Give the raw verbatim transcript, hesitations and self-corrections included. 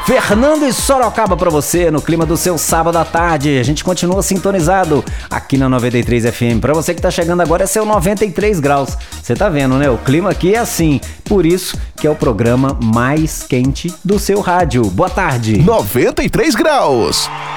Fernando e Sorocaba pra você, no clima do seu sábado à tarde. A gente continua sintonizado aqui na noventa e três F M. Pra você que tá chegando agora, é seu noventa e três graus. Você tá vendo, né? O clima aqui é assim. Por isso que é o programa mais quente do seu rádio. Boa tarde. noventa e três graus.